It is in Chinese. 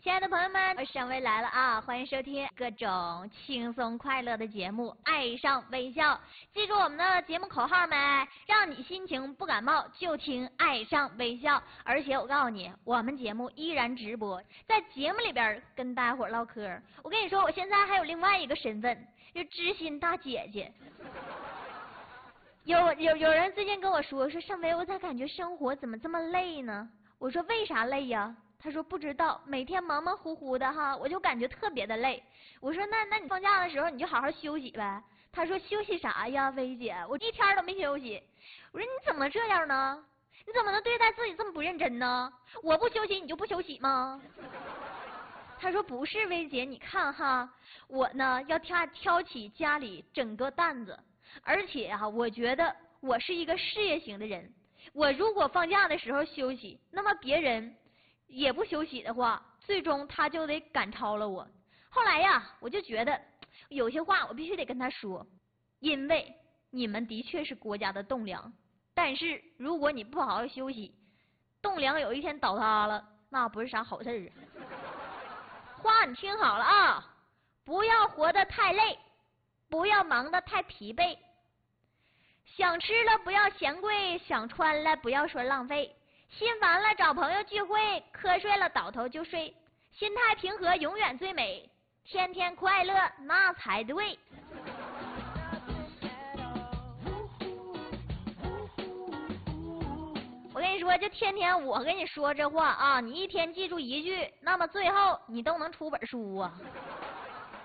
亲爱的朋友们，我沈巍来了啊！欢迎收听各种轻松快乐的节目，爱上微笑。记住我们的节目口号没？让你心情不感冒就听爱上微笑。而且我告诉你，我们节目依然直播，在节目里边跟大家伙唠嗑。我跟你说，我现在还有另外一个身份，就知心大姐姐。有人最近跟我说沈巍，我咋感觉生活怎么这么累呢？我说为啥累呀？他说不知道，每天忙忙乎乎的哈，我就感觉特别的累。我说那你放假的时候你就好好休息呗。他说休息啥呀，薇姐，我一天都没休息。我说你怎么这样呢？你怎么能对待自己这么不认真呢？我不休息你就不休息吗？他说不是，薇姐，你看哈，我呢要挑起家里整个担子，而且啊，我觉得我是一个事业型的人。我如果放假的时候休息，那么别人也不休息的话，最终他就得赶超了我。后来呀，我就觉得有些话我必须得跟他说，因为你们的确是国家的栋梁，但是如果你不好好休息，栋梁有一天倒塌了，那不是啥好事啊。话你听好了啊，不要活得太累，不要忙得太疲惫。想吃了不要嫌贵，想穿了不要说浪费。心烦了找朋友聚会，瞌睡了倒头就睡。心态平和永远最美，天天快乐那才对。我跟你说，就天天我跟你说这话啊，你一天记住一句，那么最后你都能出本书啊。